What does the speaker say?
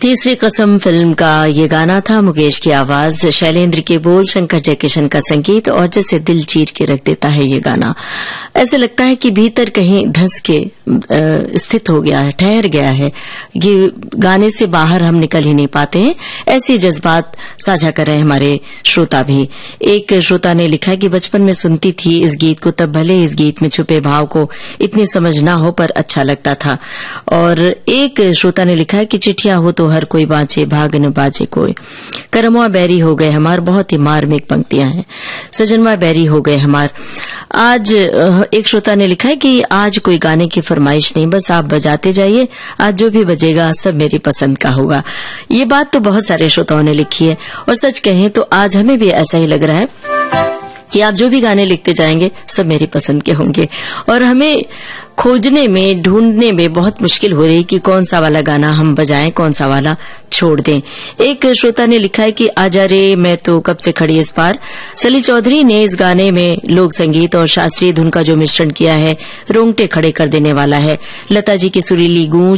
तीसरी कसम फिल्म का ये गाना था। मुकेश की आवाज, शैलेंद्र के बोल, शंकर जयकिशन का संगीत, और जैसे दिल चीर के रख देता है ये गाना। ऐसे लगता है कि भीतर कहीं धंस के स्थित हो गया है, ठहर गया है। ये गाने से बाहर हम निकल ही नहीं पाते हैं। ऐसे जज्बात साझा कर रहे हैं हमारे श्रोता भी। एक श्रोता ने लिखा है कि बचपन में सुनती थी इस गीत को, तब भले इस गीत में छुपे भाव को इतनी समझ ना हो पर अच्छा लगता था। और एक श्रोता ने लिखा है कि चिट्ठियां हो तो हर कोई बाँचे, भाग न बाजे कोई, करमवा बैरी हो गए हमार। बहुत ही मार्मिक पंक्तियां हैं। सजनवा बैरी हो गए हमार। आज एक श्रोता ने लिखा है कि आज कोई गाने की फरमाइश नहीं, बस आप बजाते जाइए, आज जो भी बजेगा सब मेरी पसंद का होगा। ये बात तो बहुत सारे श्रोताओं ने लिखी है, और सच कहें तो आज हमें भी ऐसा ही लग रहा है कि आप जो भी गाने लिखते जाएंगे सब मेरी पसंद के होंगे। और हमें खोजने में, ढूंढने में बहुत मुश्किल हो रही कि कौन सा वाला गाना हम बजाएं, कौन सा वाला छोड़ दें। एक श्रोता ने लिखा है कि आजा रे मैं तो कब से खड़ी इस पार। सली चौधरी ने इस गाने में लोक संगीत और शास्त्रीय धुन का जो मिश्रण किया है, रोंगटे खड़े कर देने वाला है। लता जी की सुरीली गूंज,